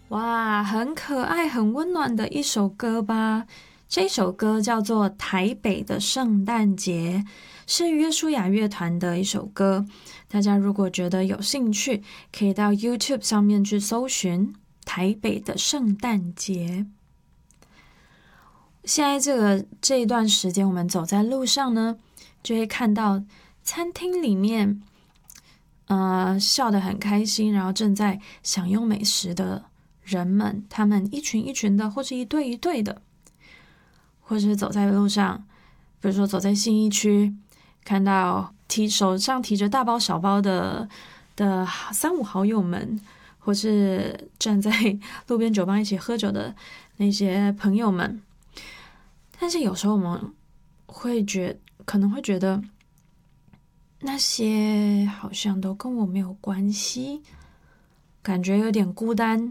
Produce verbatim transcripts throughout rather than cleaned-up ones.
哇，很可爱、很温暖的一首歌吧？这首歌叫做《台北的圣诞节》，是约书亚乐团的一首歌。大家如果觉得有兴趣，可以到 YouTube 上面去搜寻《台北的圣诞节》。现在这个这一段时间，我们走在路上呢，就会看到餐厅里面，呃，笑得很开心，然后正在享用美食的人们，他们一群一群的，或是一对一对的，或是走在路上，比如说走在信义区，看到提手上提着大包小包的的三五好友们，或是站在路边酒吧一起喝酒的那些朋友们。但是有时候我们会觉可能会觉得那些好像都跟我没有关系，感觉有点孤单，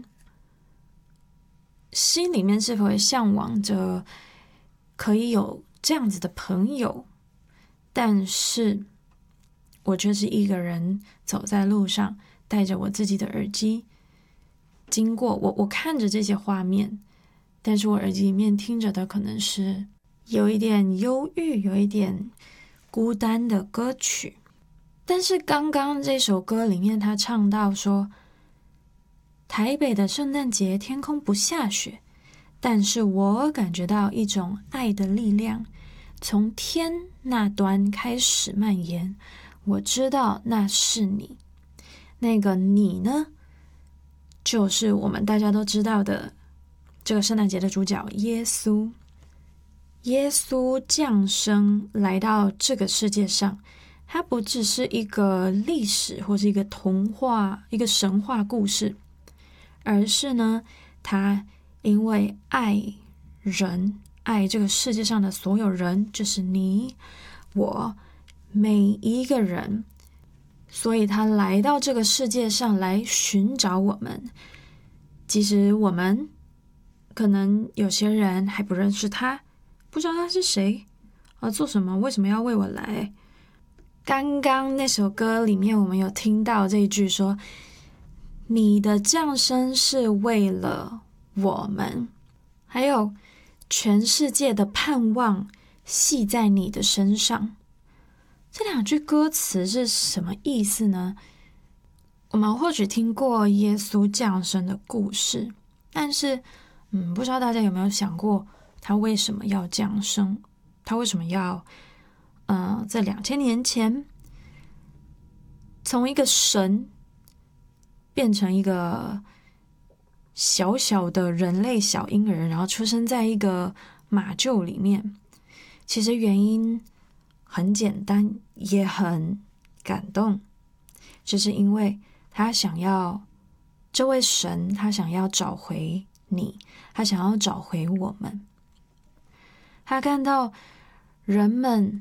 心里面是否会向往着可以有这样子的朋友，但是我却是一个人走在路上，带着我自己的耳机经过，我我看着这些画面，但是我耳机里面听着的可能是有一点忧郁，有一点孤单的歌曲。但是刚刚这首歌里面他唱到说，台北的圣诞节天空不下雪，但是我感觉到一种爱的力量从天那端开始蔓延，我知道那是你。那个你呢，就是我们大家都知道的这个圣诞节的主角耶稣。耶稣降生来到这个世界上，它不只是一个历史或是一个童话、一个神话故事，而是呢，他因为爱人，爱这个世界上的所有人，就是你、我，每一个人，所以他来到这个世界上来寻找我们。即使我们可能有些人还不认识他，不知道他是谁啊，做什么，为什么要为我来。刚刚那首歌里面我们有听到这一句说，你的降生是为了我们，还有全世界的盼望系在你的身上。这两句歌词是什么意思呢？我们或许听过耶稣降生的故事，但是嗯，不知道大家有没有想过他为什么要降生，他为什么要呃，在两千年前从一个神变成一个小小的人类小婴儿，然后出生在一个马厩里面。其实原因很简单，也很感动，就是因为他想要，这位神他想要找回你，他想要找回我们。他看到人们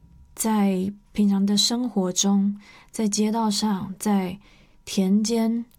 在平常的生活中，在街道上，在田间